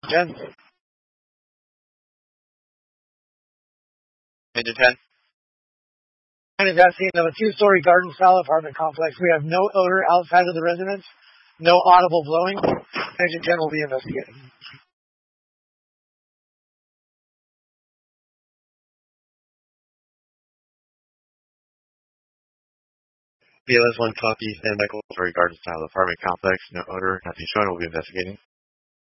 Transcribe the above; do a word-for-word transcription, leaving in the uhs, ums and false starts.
Jen? Agent ten. An investigation of a two-story garden-style apartment complex. We have no odor outside of the residence, no audible blowing. Agent ten will be investigating. B L S one copy, and Michael, story garden-style apartment complex, no odor, nothing shown, will be investigating.